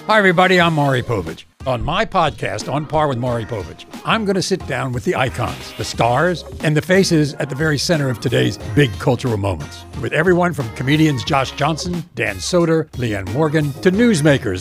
Hi, everybody. I'm Maury Povich. On my podcast, On Par with Maury Povich, I'm going to sit down with the icons, the stars, and the faces at the very center of today's big cultural moments. With everyone from comedians Josh Johnson, Dan Soder, Leanne Morgan, to newsmakers